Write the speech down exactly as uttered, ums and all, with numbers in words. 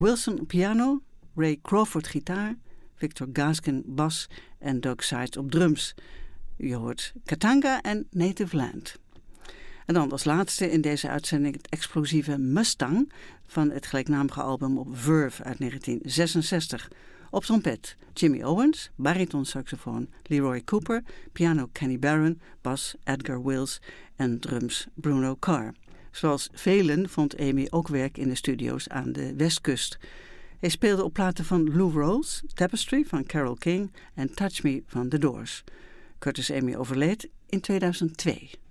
Wilson op piano, Ray Crawford gitaar, Victor Gaskin bas en Doug Sides op drums. U hoort Katanga en Native Land. En dan als laatste in deze uitzending het explosieve Mustang van het gelijknamige album op Verve uit negentien zesenzestig. Op trompet Jimmy Owens, baritonsaxofoon Leroy Cooper, piano Kenny Barron, bas Edgar Wills en drums Bruno Carr. Zoals velen vond Amy ook werk in de studio's aan de Westkust. Hij speelde op platen van Lou Rawls, Tapestry van Carole King en Touch Me van The Doors. Curtis Amy overleed in tweeduizend twee.